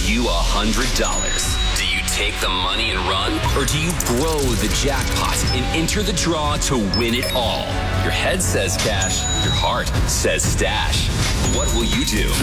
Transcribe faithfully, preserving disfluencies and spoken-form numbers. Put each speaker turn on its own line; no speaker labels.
you one hundred dollars. Do you take the money and run? Or do you blow the jackpot and enter the draw to win it all? Your head says cash. Your heart says stash. What will you do?